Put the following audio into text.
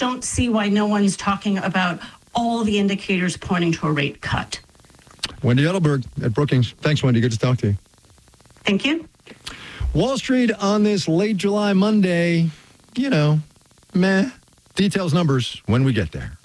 don't see why no one's talking about all the indicators pointing to a rate cut. Wendy Edelberg at Brookings. Thanks, Wendy. Good to talk to you. Thank you. Wall Street on this late July Monday, meh. Details, numbers when we get there.